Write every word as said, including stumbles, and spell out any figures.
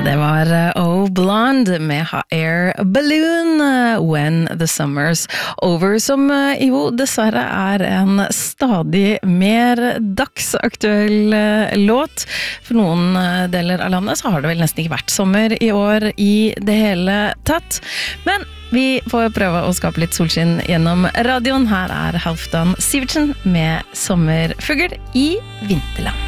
Det var Oh Blonde med Air Balloon, When the Summer's Over, som jo dessverre er en stadig mer dagsaktuell låt. For noen deler av landet så har det vel nesten ikke vært sommer i år i det hele tatt. Men vi får prøve å skape litt solskinn gjennom radioen. Her er Halvdan Sivertsen med Sommerfugl i Vinterland.